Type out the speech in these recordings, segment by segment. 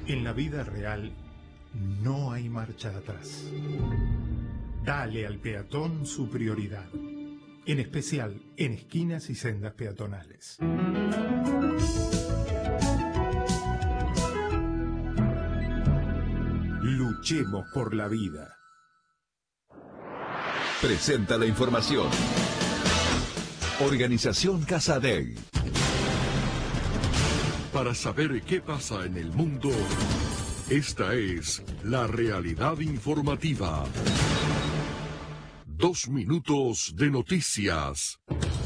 En la vida real no hay marcha atrás. Dale al peatón su prioridad, en especial en esquinas y sendas peatonales. Luchemos por la vida. Presenta la información. Organización Casa Dei. Para saber qué pasa en el mundo, esta es la realidad informativa. 2 minutos de noticias.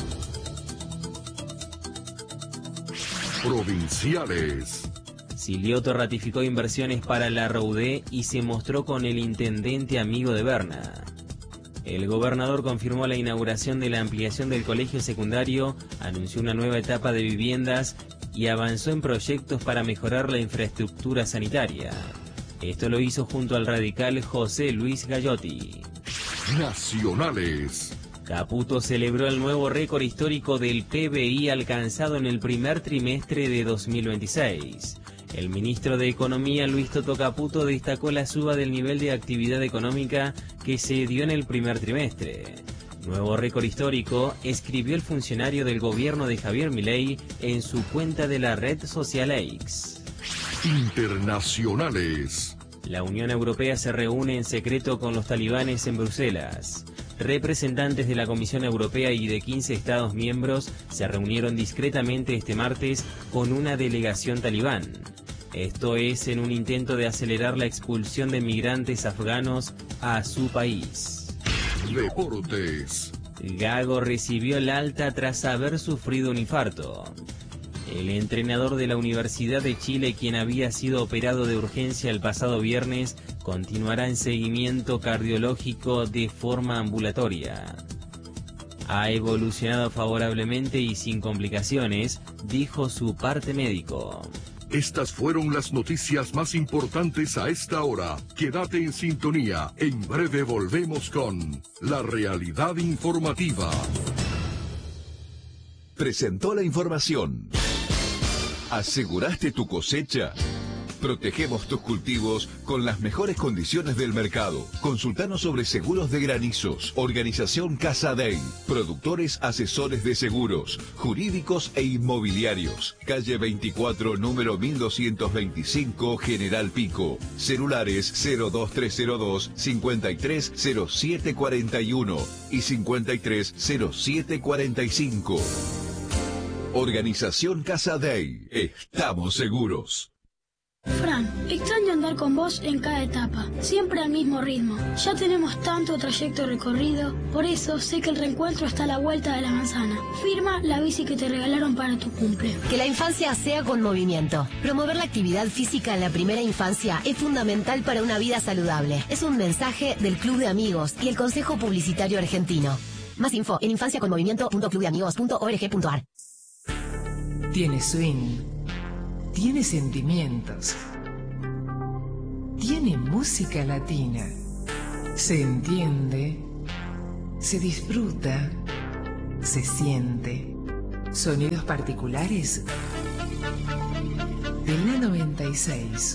Provinciales. Silioto ratificó inversiones para la RUDE y se mostró con el intendente amigo de Berna. El gobernador confirmó la inauguración de la ampliación del colegio secundario, anunció una nueva etapa de viviendas y avanzó en proyectos para mejorar la infraestructura sanitaria. Esto lo hizo junto al radical José Luis Gallotti. Nacionales. Caputo celebró el nuevo récord histórico del PBI alcanzado en el primer trimestre de 2026. El ministro de Economía, Luis Toto Caputo, destacó la suba del nivel de actividad económica que se dio en el primer trimestre. Nuevo récord histórico, escribió el funcionario del gobierno de Javier Milei en su cuenta de la red social X. Internacionales. La Unión Europea se reúne en secreto con los talibanes en Bruselas. Representantes de la Comisión Europea y de 15 Estados miembros se reunieron discretamente este martes con una delegación talibán. Esto es en un intento de acelerar la expulsión de migrantes afganos a su país. Deportes. Gago recibió el alta tras haber sufrido un infarto. El entrenador de la Universidad de Chile, quien había sido operado de urgencia el pasado viernes, continuará en seguimiento cardiológico de forma ambulatoria. Ha evolucionado favorablemente y sin complicaciones, dijo su parte médico. Estas fueron las noticias más importantes a esta hora. Quédate en sintonía. En breve volvemos con la realidad informativa. Presentó la información. ¿Aseguraste tu cosecha? Protegemos tus cultivos con las mejores condiciones del mercado. Consultanos sobre seguros de granizos. Organización Casa Dei. Productores asesores de seguros, jurídicos e inmobiliarios. Calle 24, número 1225, General Pico. Celulares 02302 530741 y 530745. Organización Casa Dei. Estamos seguros. Fran, extraño andar con vos en cada etapa, siempre al mismo ritmo. Ya tenemos tanto trayecto recorrido, por eso sé que el reencuentro está a la vuelta de la manzana. Firma la bici que te regalaron para tu cumple. Que la infancia sea con movimiento. Promover la actividad física en la primera infancia es fundamental para una vida saludable. Es un mensaje del Club de Amigos y el Consejo Publicitario Argentino. Más info en infanciaconmovimiento.clubdeamigos.org.ar. Tiene swing, tiene sentimientos, tiene música latina, se entiende, se disfruta, se siente. Sonidos particulares de la 96,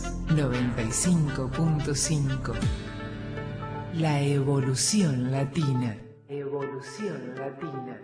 95.5. La evolución latina. Evolución latina.